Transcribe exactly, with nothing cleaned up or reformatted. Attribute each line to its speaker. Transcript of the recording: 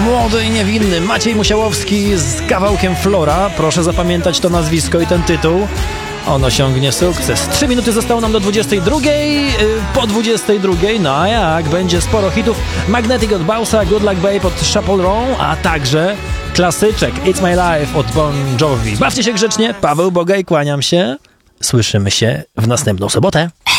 Speaker 1: Młody i niewinny Maciej Musiałowski z kawałkiem Flora. Proszę zapamiętać to nazwisko i ten tytuł. On osiągnie sukces. Trzy minuty zostało nam do dwudziestej drugiej. Po dwudziestej drugiej, no a jak? Będzie sporo hitów. Magnetic od Bausa, Good Luck Babe od Chappell Roan, a także klasyczek It's My Life od Bon Jovi. Bawcie się grzecznie. Paweł Bogaj, kłaniam się. Słyszymy się w następną sobotę.